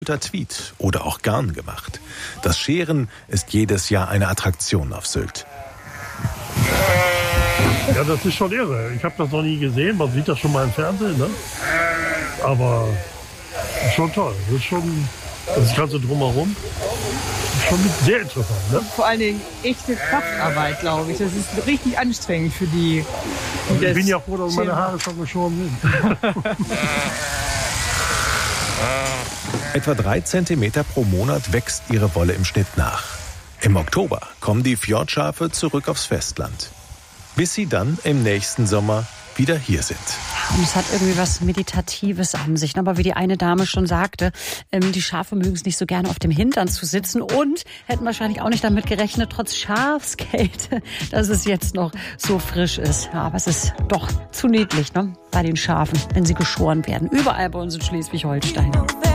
Tweed oder auch Garn gemacht. Das Scheren ist jedes Jahr eine Attraktion auf Sylt. Ja, das ist schon irre. Ich habe das noch nie gesehen. Man sieht das schon mal im Fernsehen, ne? Aber schon toll. Das ist schon das Ganze drumherum. Schon sehr interessant, ne? Vor allen Dingen echte Kraftarbeit, glaube ich. Das ist richtig anstrengend für die. Ich bin ja froh, dass meine Haare schon geschoren sind. Etwa 3 Zentimeter pro Monat wächst ihre Wolle im Schnitt nach. Im Oktober kommen die Fjordschafe zurück aufs Festland, bis sie dann im nächsten Sommer wieder hier sind. Und es hat irgendwie was Meditatives an sich. Aber wie die eine Dame schon sagte, die Schafe mögen es nicht so gerne auf dem Hintern zu sitzen und hätten wahrscheinlich auch nicht damit gerechnet, trotz Schafskälte, dass es jetzt noch so frisch ist. Ja, aber es ist doch zu niedlich, ne? Bei den Schafen, wenn sie geschoren werden. Überall bei uns in Schleswig-Holstein.